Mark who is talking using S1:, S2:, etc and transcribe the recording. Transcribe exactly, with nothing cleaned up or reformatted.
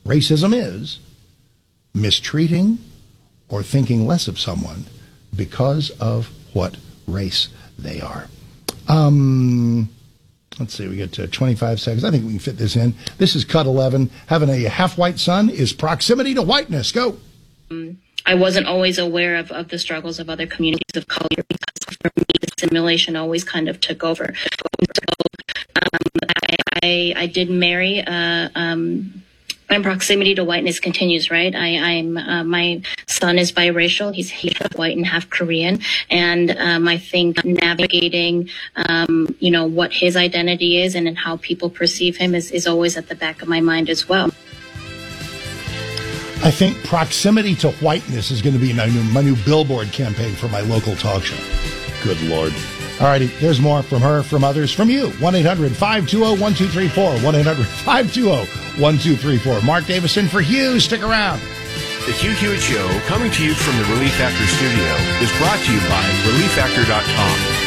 S1: Racism is mistreating or thinking less of someone because of what race they are. Um, let's see, we get to twenty-five seconds. I think we can fit this in. This is cut eleven. Having a half-white son is proximity to whiteness. Go.
S2: Um, I wasn't always aware of, of the struggles of other communities of color because for me, assimilation always kind of took over. So, um, I, I, I did marry, uh, um, and proximity to whiteness continues, right? I, I'm, uh, my son is biracial. He's, he's half white and half Korean. And, um, I think navigating, um, you know, what his identity is and, and how people perceive him is, is always at the back of my mind as well.
S1: I think proximity to whiteness is going to be my new, my new billboard campaign for my local talk show. Good Lord. All righty, there's more from her, from others, from you. one eight hundred five two zero one two three four. one eight hundred five two zero one two three four. Mark Davison for Hugh. Stick around.
S3: The Hugh Hewitt Show, coming to you from the Relief Factor studio, is brought to you by relief factor dot com.